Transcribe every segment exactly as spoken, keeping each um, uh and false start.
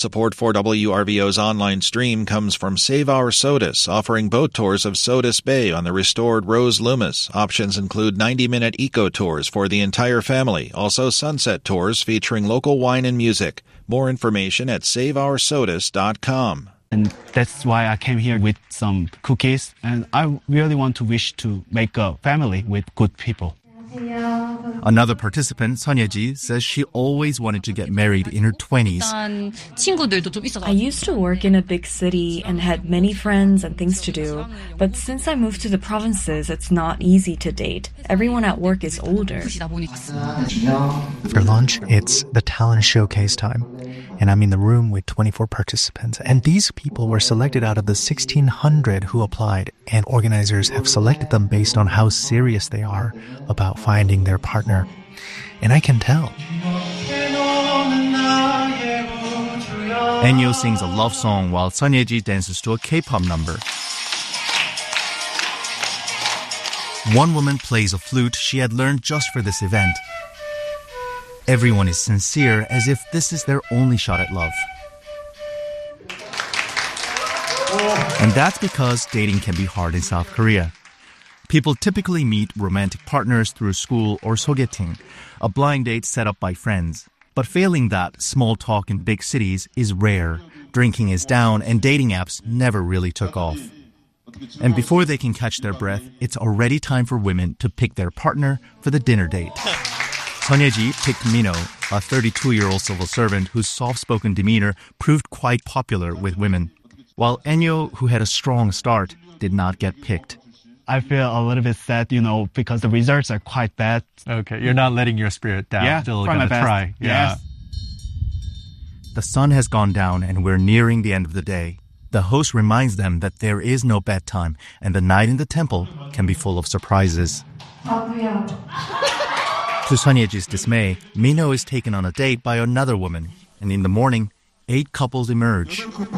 Support for W R V O's online stream comes from Save Our Sodus, offering boat tours of Sodus Bay on the restored Rose Loomis. Options include ninety-minute eco tours for the entire family, also sunset tours featuring local wine and music. More information at save our sodus dot com. And that's why I came here with some cookies. And I really want to wish to make a family with good people. Another participant, Sonyeji, says she always wanted to get married in her twenties. I used to work in a big city and had many friends and things to do. But since I moved to the provinces, it's not easy to date. Everyone at work is older. After lunch, it's the talent showcase time. And I'm in the room with twenty-four participants. And these people were selected out of the sixteen hundred who applied. And organizers have selected them based on how serious they are about finding their partner. And I can tell. Enyo sings a love song while Sonyeji dances to a K-pop number. One woman plays a flute she had learned just for this event. Everyone is sincere, as if this is their only shot at love. And that's because dating can be hard in South Korea. People typically meet romantic partners through school or sogeting, a blind date set up by friends. But failing that, small talk in big cities is rare. Drinking is down, and dating apps never really took off. And before they can catch their breath, it's already time for women to pick their partner for the dinner date. Sonyeji picked Mino, a thirty-two-year-old civil servant whose soft-spoken demeanor proved quite popular with women. While Enyo, who had a strong start, did not get picked. I feel a little bit sad, you know, because the results are quite bad. Okay, you're not letting your spirit down. Yeah, still try gonna my best. try. Yeah. Yes. The sun has gone down and we're nearing the end of the day. The host reminds them that there is no bedtime and the night in the temple can be full of surprises. To Sonyeji's dismay, Mino is taken on a date by another woman, and in the morning, eight couples emerge.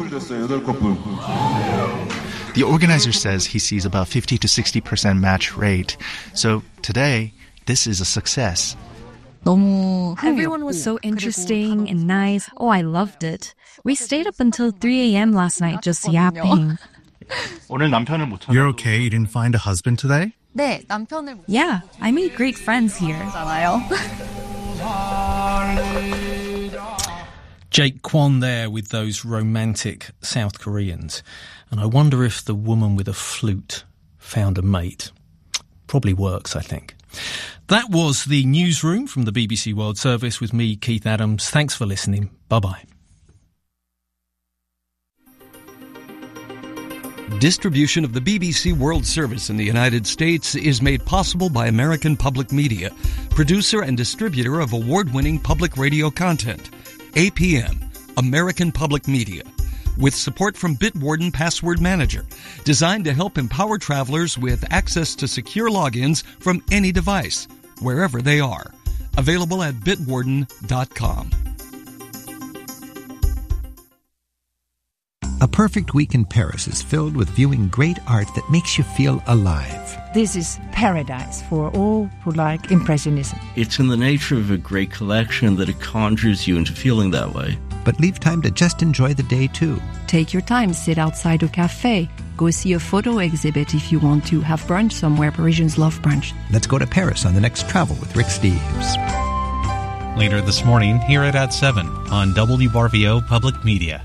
The organizer says he sees about fifty to sixty percent match rate. So today, this is a success. Everyone was so interesting and nice. Oh, I loved it. We stayed up until three a.m. last night just yapping. You're okay? You didn't find a husband today? Yeah, I made great friends here. Jake Kwon there with those romantic South Koreans. And I wonder if the woman with a flute found a mate. Probably works, I think. That was the newsroom from the B B C World Service with me, Keith Adams. Thanks for listening. Bye-bye. Distribution of the B B C World Service in the United States is made possible by American Public Media, producer and distributor of award-winning public radio content. A P M, American Public Media, with support from Bitwarden Password Manager, designed to help empower travelers with access to secure logins from any device, wherever they are. Available at bitwarden dot com. A perfect week in Paris is filled with viewing great art that makes you feel alive. This is paradise for all who like Impressionism. It's in the nature of a great collection that it conjures you into feeling that way. But leave time to just enjoy the day too. Take your time, sit outside a cafe. Go see a photo exhibit if you want to. Have brunch somewhere. Parisians love brunch. Let's go to Paris on the next travel with Rick Steves. Later this morning, here at At seven on W R V O Public Media.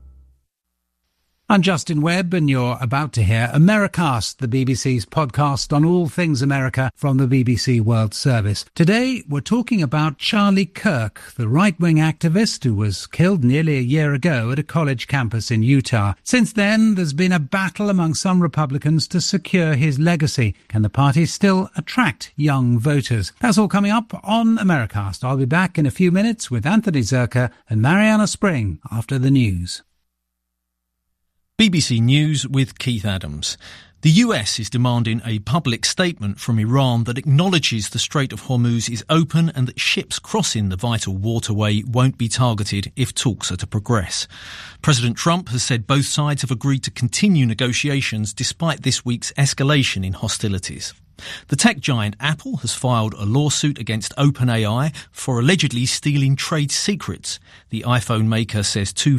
I'm Justin Webb, and you're about to hear Americast, the B B C's podcast on all things America from the B B C World Service. Today, we're talking about Charlie Kirk, the right-wing activist who was killed nearly a year ago at a college campus in Utah. Since then, there's been a battle among some Republicans to secure his legacy. Can the party still attract young voters? That's all coming up on Americast. I'll be back in a few minutes with Anthony Zerka and Mariana Spring after the news. B B C News with Keith Adams. The U S is demanding a public statement from Iran that acknowledges the Strait of Hormuz is open and that ships crossing the vital waterway won't be targeted if talks are to progress. President Trump has said both sides have agreed to continue negotiations despite this week's escalation in hostilities. The tech giant Apple has filed a lawsuit against OpenAI for allegedly stealing trade secrets. The iPhone maker says two